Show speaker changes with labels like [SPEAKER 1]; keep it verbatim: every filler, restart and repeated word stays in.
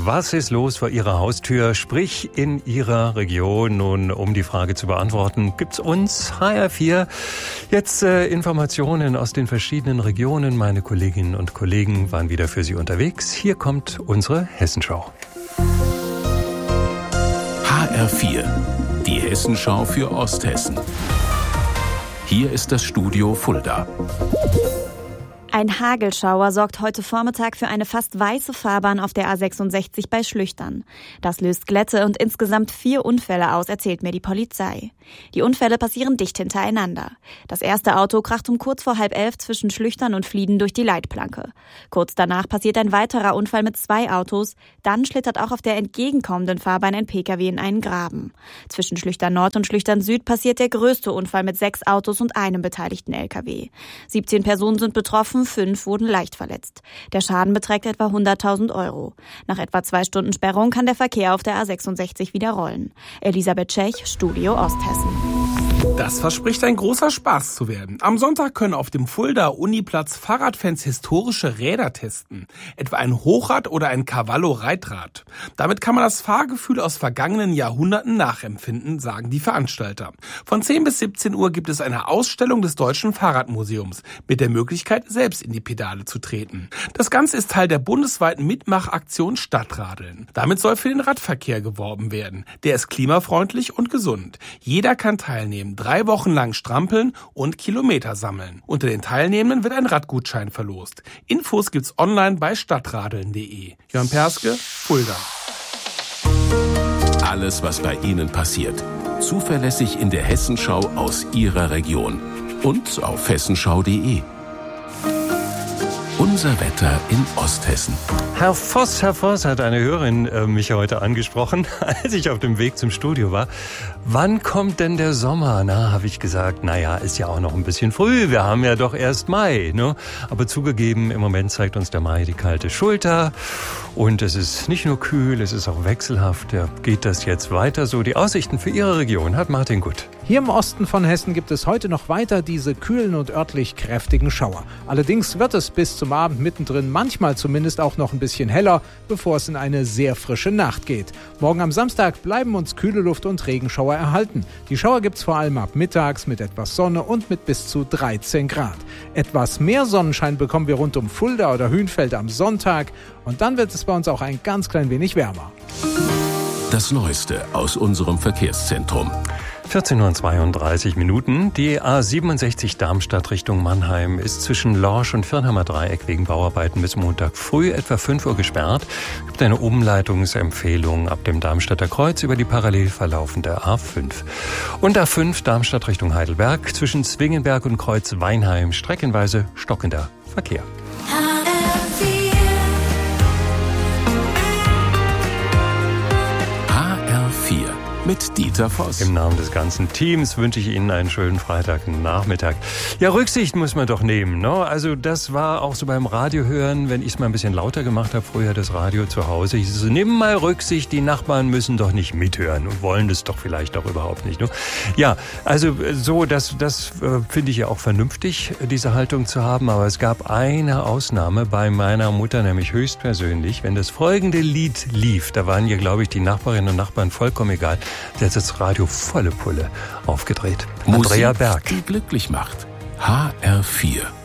[SPEAKER 1] Was ist los vor Ihrer Haustür, sprich in Ihrer Region? Nun, um die Frage zu beantworten, gibt's uns H R vier jetzt äh, Informationen aus den verschiedenen Regionen. Meine Kolleginnen und Kollegen waren wieder für Sie unterwegs. Hier kommt unsere Hessenschau.
[SPEAKER 2] H R vier, die Hessenschau für Osthessen. Hier ist das Studio Fulda.
[SPEAKER 3] Ein Hagelschauer sorgt heute Vormittag für eine fast weiße Fahrbahn auf der A sechsundsechzig bei Schlüchtern. Das löst Glätte und insgesamt vier Unfälle aus, erzählt mir die Polizei. Die Unfälle passieren dicht hintereinander. Das erste Auto kracht um kurz vor halb elf zwischen Schlüchtern und Flieden durch die Leitplanke. Kurz danach passiert ein weiterer Unfall mit zwei Autos. Dann schlittert auch auf der entgegenkommenden Fahrbahn ein Pkw in einen Graben. Zwischen Schlüchtern Nord und Schlüchtern Süd passiert der größte Unfall mit sechs Autos und einem beteiligten L K W. siebzehn Personen sind betroffen, fünf wurden leicht verletzt. Der Schaden beträgt etwa hunderttausend Euro. Nach etwa zwei Stunden Sperrung kann der Verkehr auf der A sechsundsechzig wieder rollen. Elisabeth Tschech, Studio Osthessen.
[SPEAKER 4] Das verspricht ein großer Spaß zu werden. Am Sonntag können auf dem Fuldaer Uniplatz Fahrradfans historische Räder testen. Etwa ein Hochrad oder ein Cavallo-Reitrad. Damit kann man das Fahrgefühl aus vergangenen Jahrhunderten nachempfinden, sagen die Veranstalter. Von zehn bis siebzehn Uhr gibt es eine Ausstellung des Deutschen Fahrradmuseums mit der Möglichkeit, selbst in die Pedale zu treten. Das Ganze ist Teil der bundesweiten Mitmachaktion Stadtradeln. Damit soll für den Radverkehr geworben werden. Der ist klimafreundlich und gesund. Jeder kann teilnehmen, drei Wochen lang strampeln und Kilometer sammeln. Unter den Teilnehmenden wird ein Radgutschein verlost. Infos gibt's online bei stadtradeln punkt de. Jörn Perske, Fulda.
[SPEAKER 2] Alles, was bei Ihnen passiert. Zuverlässig in der Hessenschau aus Ihrer Region. Und auf hessenschau punkt de. Unser Wetter in Osthessen.
[SPEAKER 1] Herr Voss, Herr Voss, hat eine Hörerin äh, mich heute angesprochen, als ich auf dem Weg zum Studio war. Wann kommt denn der Sommer? Na, habe ich gesagt, naja, ist ja auch noch ein bisschen früh. Wir haben ja doch erst Mai, ne? Aber zugegeben, im Moment zeigt uns der Mai die kalte Schulter. Und es ist nicht nur kühl, es ist auch wechselhaft. Ja, geht das jetzt weiter so? Die Aussichten für Ihre Region hat Martin Gutt.
[SPEAKER 5] Hier im Osten von Hessen gibt es heute noch weiter diese kühlen und örtlich kräftigen Schauer. Allerdings wird es bis zum Abend mittendrin manchmal zumindest auch noch ein bisschen heller, bevor es in eine sehr frische Nacht geht. Morgen am Samstag bleiben uns kühle Luft und Regenschauer erhalten. Die Schauer gibt's vor allem ab mittags mit etwas Sonne und mit bis zu dreizehn Grad. Etwas mehr Sonnenschein bekommen wir rund um Fulda oder Hünfeld am Sonntag und dann wird es bei uns auch ein ganz klein wenig wärmer.
[SPEAKER 2] Das Neueste aus unserem Verkehrszentrum.
[SPEAKER 1] vierzehn Uhr zweiunddreißig Minuten. Die A siebenundsechzig Darmstadt Richtung Mannheim ist zwischen Lorsch und Firnheimer Dreieck wegen Bauarbeiten bis Montag früh etwa fünf Uhr gesperrt. Es gibt eine Umleitungsempfehlung ab dem Darmstadter Kreuz über die parallel verlaufende A fünf. Und A fünf Darmstadt Richtung Heidelberg zwischen Zwingenberg und Kreuz Weinheim streckenweise stockender Verkehr.
[SPEAKER 2] Mit Dieter Voss.
[SPEAKER 1] Im Namen des ganzen Teams wünsche ich Ihnen einen schönen Freitagnachmittag. Ja, Rücksicht muss man doch nehmen, ne? Also das war auch so beim Radio hören, wenn ich es mal ein bisschen lauter gemacht habe, früher das Radio zu Hause. Ich so, nimm mal Rücksicht, die Nachbarn müssen doch nicht mithören und wollen das doch vielleicht auch überhaupt nicht, ne? Ja, also so, das, das äh, finde ich ja auch vernünftig, diese Haltung zu haben. Aber es gab eine Ausnahme bei meiner Mutter, nämlich höchstpersönlich. Wenn das folgende Lied lief, da waren ihr, glaube ich, die Nachbarinnen und Nachbarn vollkommen egal. Der hat das Radio volle Pulle aufgedreht.
[SPEAKER 2] Musik,
[SPEAKER 1] Andrea Berg.
[SPEAKER 2] die glücklich macht. H R vier.